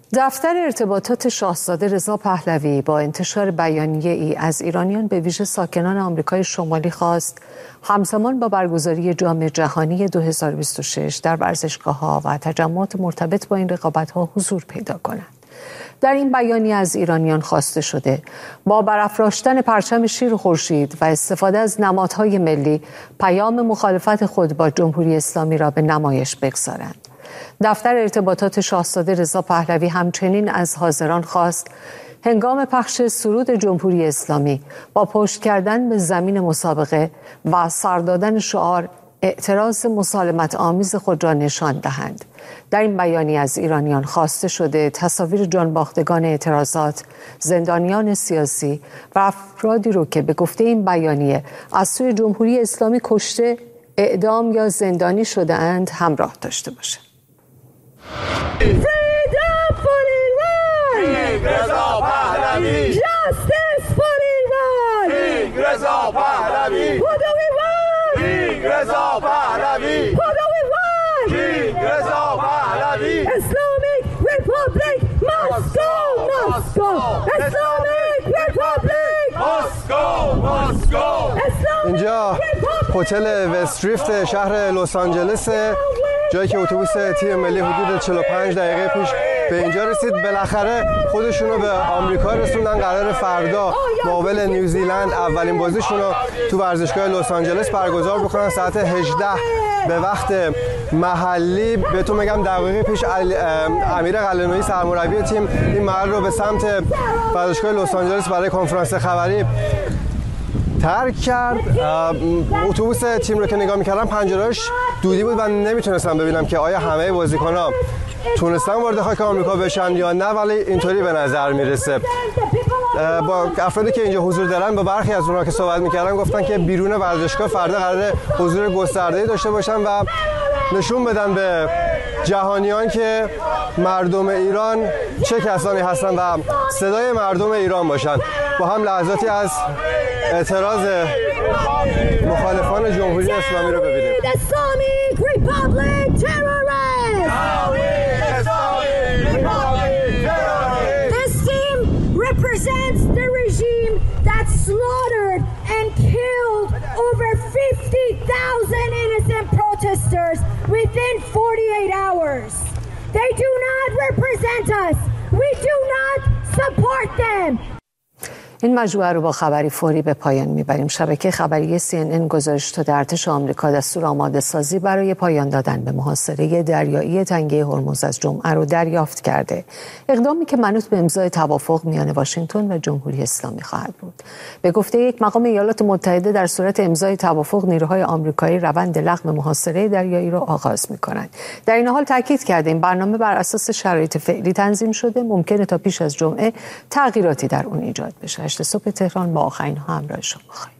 دفتر ارتباطات شاهزاده رضا پهلوی با انتشار بیانیه‌ای از ایرانیان به ویژه ساکنان آمریکای شمالی خواست همزمان با برگزاری جام جهانی 2026 در ورزشگاه‌ها و تجمعات مرتبط با این رقابت‌ها حضور پیدا کنند. در این بیانیه از ایرانیان خواسته شده با برافراشتن پرچم شیر خورشید و استفاده از نمادهای ملی پیام مخالفت خود با جمهوری اسلامی را به نمایش بگذارند. دفتر ارتباطات شاهزاده رضا پهلوی همچنین از حاضران خواست هنگام پخش سرود جمهوری اسلامی با پشت کردن به زمین مسابقه و سر دادن شعار اعتراض مسالمت آمیز خود را نشان دهند. در این بیانیه از ایرانیان خواسته شده تصاویر جانباختگان اعتراضات، زندانیان سیاسی و افرادی رو که به گفته این بیانیه از سوی جمهوری اسلامی کشته، اعدام یا زندانی شده اند همراه داشته باشند. Freedom for Iran! King Reza Pahlavi! Justice for Iran! King Reza Pahlavi! Who do we want? King Reza Pahlavi! Who do we want? King Reza Pahlavi! Islamic Republic Moscow! Moscow! Islamic Republic Moscow! Moscow! اینجا هتل وستریفت شهر لس آنجلس، جایی که اتوبوس تیم ملی حدود 45 دقیقه پیش به اینجا رسید. بالاخره خودشونو به آمریکا رسوندن. قرار فردا مقابل نیوزیلند اولین بازیشون رو تو ورزشگاه لس آنجلس برگزار بکنن ساعت 18 به وقت محلی. بهتون میگم دقیقه پیش امیر قلعه‌نویی سرمربی تیم این محل رو به سمت ورزشگاه لس آنجلس برای کنفرانس خبری ترک کرد. اتوبوس تیم رو که نگاه می‌کردم پنجره‌اش دودی بود و نمیتونستم ببینم که آیا همه بازیکن‌ها تونستن وارد خاک آمریکا بشن یا نه، ولی اینطوری به نظر میرسه. با افرادی که اینجا حضور دارن با برخی از اونها که صحبت می‌کردن گفتن که بیرون ورزشگاه فردا قراره حضور گسترده‌ای داشته باشن و نشون بدن به جهانیان که مردم ایران چه کسانی هستن و صدای مردم ایران باشن. با هم لحظاتی از اعتراض مخالفان جمهوری اسلامی رو ببینیم. This team represents the regime that slaughtered and killed over 50,000 innocent protesters within 48 hours. They do not represent us. We do not support them. این مجموعه رو با خبری فوری به پایان میبریم. شبکه خبری CNN گزارش داده ارتش آمریکا دستور آماده سازی برای پایان دادن به محاصره دریایی تنگه هرمز از جمعه رو دریافت کرده. اقدامی که منوط به امضای توافق میان واشنگتن و جمهوری اسلامی خواهد بود. به گفته یک مقام ایالات متحده در صورت امضای توافق نیروهای آمریکایی روند لغو محاصره دریایی رو آغاز میکنند. در این حال تاکید کرده این برنامه بر اساس شرایط فعلی تنظیم شده، ممکنه تا پیش از جمعه تغییراتی در اون ایجاد بشه. صبح تهران با آخرین ها همراه شما خواهیم.